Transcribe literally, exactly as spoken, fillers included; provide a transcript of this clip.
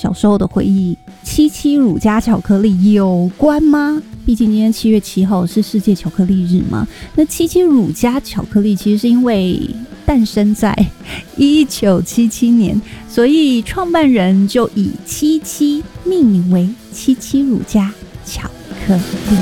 小时候的回忆，七七乳加巧克力有关吗？毕竟今天七月七号是世界巧克力日嘛。那七七乳加巧克力其实是因为诞生在一九七七年，所以创办人就以七七命名为七七乳加巧克力。